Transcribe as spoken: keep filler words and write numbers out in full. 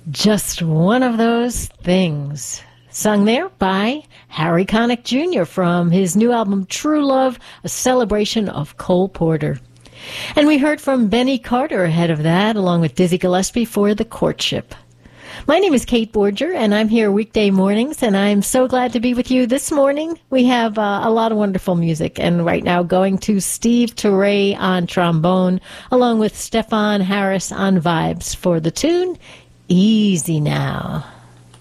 Just One of Those Things. Sung there by Harry Connick Junior from his new album True Love, a celebration of Cole Porter. And we heard from Benny Carter ahead of that, along with Dizzy Gillespie for The Courtship. My name is Kate Borger, and I'm here weekday mornings, and I'm so glad to be with you this morning. We have uh, a lot of wonderful music, and right now going to Steve Turre on trombone, along with Stefan Harris on vibes for the tune Easy Now.